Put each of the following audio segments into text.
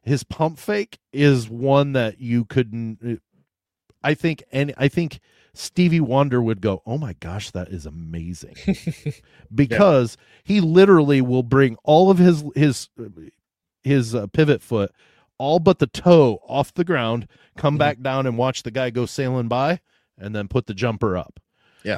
his pump fake is one that you couldn't. I think Stevie Wonder would go, "Oh my gosh, that is amazing," because he literally will bring all of his pivot foot, all but the toe, off the ground, come back down and watch the guy go sailing by, and then put the jumper up. Yeah.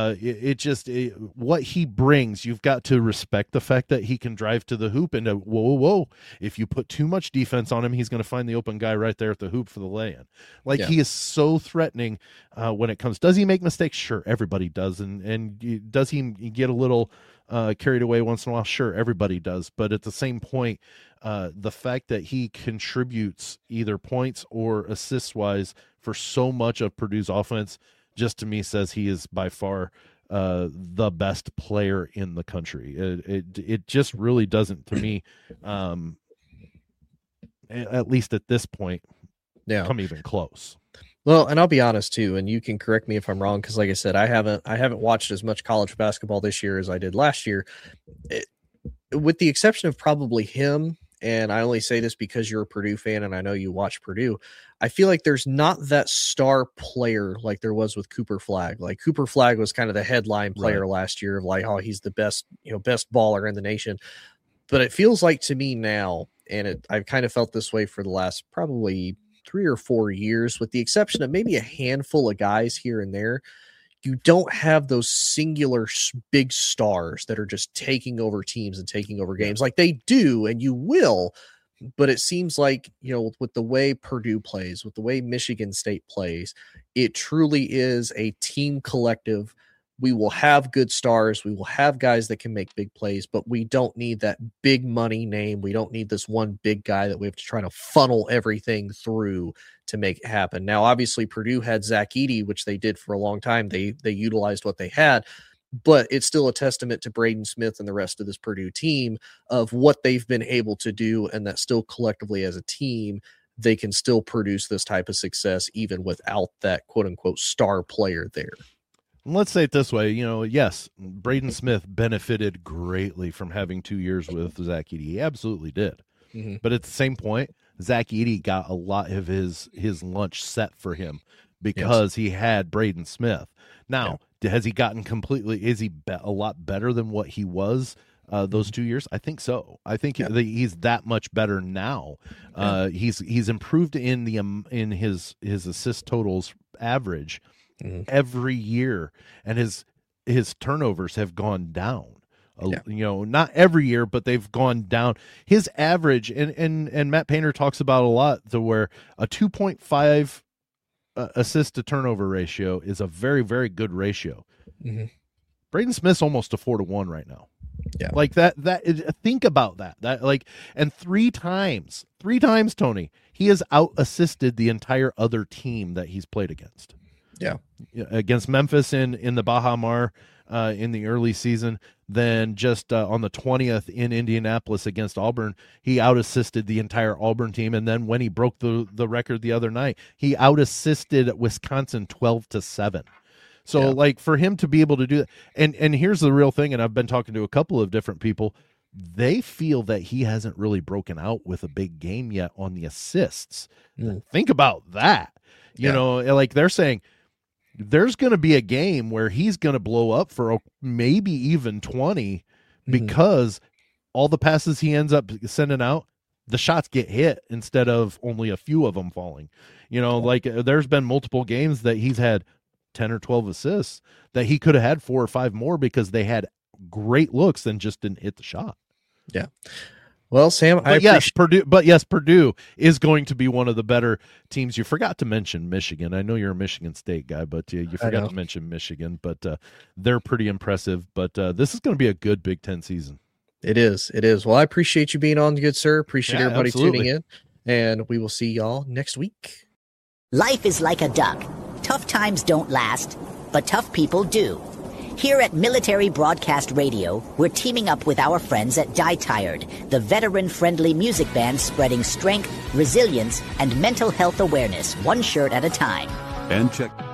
What he brings, you've got to respect the fact that he can drive to the hoop and whoa. If you put too much defense on him, he's going to find the open guy right there at the hoop for the lay-in. He is so threatening when it comes. Does he make mistakes? Sure, everybody does. And does he get a little carried away once in a while? Sure, everybody does. But at the same point, the fact that he contributes either points or assists-wise for so much of Purdue's offense just to me says he is by far the best player in the country. It just really doesn't, to me, at least at this point, come even close. Well, and I'll be honest too, and you can correct me if I'm wrong, because like I said, I haven't watched as much college basketball this year as I did last year, with the exception of probably him. And I only say this because you're a Purdue fan and I know you watch Purdue. I feel like there's not that star player like there was with Cooper Flagg. Like Cooper Flagg was kind of the headline player last year of like, oh, he's the best baller in the nation. But it feels like to me now, and I've kind of felt this way for the last probably 3 or 4 years, with the exception of maybe a handful of guys here and there, you don't have those singular big stars that are just taking over teams and taking over games like they do, and you will. But it seems like, with the way Purdue plays, with the way Michigan State plays, it truly is a team collective. We will have good stars. We will have guys that can make big plays, but we don't need that big money name. We don't need this one big guy that we have to try to funnel everything through to make it happen. Now, obviously, Purdue had Zach Edey, which they did for a long time. They utilized what they had, but it's still a testament to Braden Smith and the rest of this Purdue team of what they've been able to do, and that still collectively as a team, they can still produce this type of success even without that quote-unquote star player there. Let's say it this way, yes, Braden Smith benefited greatly from having 2 years with Zach Edey. He absolutely did. Mm-hmm. But at the same point, Zach Edey got a lot of his lunch set for him because he had Braden Smith. Now, has he gotten is he a lot better than what he was those 2 years? I think so. I think he's that much better now. He's improved in his assist totals average every year, and his turnovers have gone down. Not every year, but they've gone down. His average, and Matt Painter talks about a lot, to where a 2.5 assist to turnover ratio is a very, very good ratio. Mm-hmm. Braden Smith's almost a 4-to-1 right now. Yeah, like that. Think about that. And three times, Tony, he has out assisted the entire other team that he's played against. Yeah, against Memphis in the Baha Mar in the early season. Then just on the 20th in Indianapolis against Auburn, he out-assisted the entire Auburn team. And then when he broke the record the other night, he out-assisted Wisconsin 12-7. So, for him to be able to do that, and here's the real thing, and I've been talking to a couple of different people, they feel that he hasn't really broken out with a big game yet on the assists. Think about that. They're saying, there's going to be a game where he's going to blow up for maybe even 20 because all the passes he ends up sending out, the shots get hit instead of only a few of them falling. There's been multiple games that he's had 10 or 12 assists that he could have had 4 or 5 more because they had great looks and just didn't hit the shot. Yeah. Well, Sam, Purdue is going to be one of the better teams. You forgot to mention Michigan. I know you're a Michigan State guy, but you forgot to mention Michigan. But they're pretty impressive. But this is going to be a good Big Ten season. It is. Well, I appreciate you being on, good sir. Appreciate everybody tuning in. And we will see y'all next week. Life is like a duck. Tough times don't last, but tough people do. Here at Military Broadcast Radio, we're teaming up with our friends at Die Tired, the veteran-friendly music band spreading strength, resilience, and mental health awareness, one shirt at a time. And check